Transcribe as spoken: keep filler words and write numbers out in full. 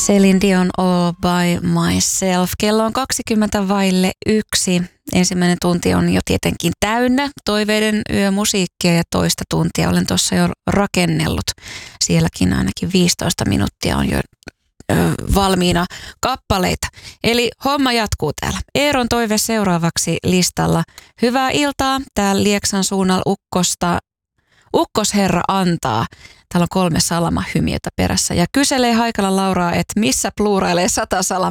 Celine Dion All by Myself. Kello on kaksikymmentä vaille yksi. Ensimmäinen tunti on jo tietenkin täynnä toiveiden yömusiikkia ja toista tuntia olen tuossa jo rakennellut. Sielläkin ainakin viisitoista minuuttia on jo ö, valmiina kappaleita. Eli homma jatkuu täällä. Eeron toive seuraavaksi listalla. Hyvää iltaa. Täällä Lieksan suunnalla ukkosta. Ukkosherra antaa. Täällä on kolme salamahymiötä perässä ja kyselee Haikala Lauraa, että missä pluurailee sata salama.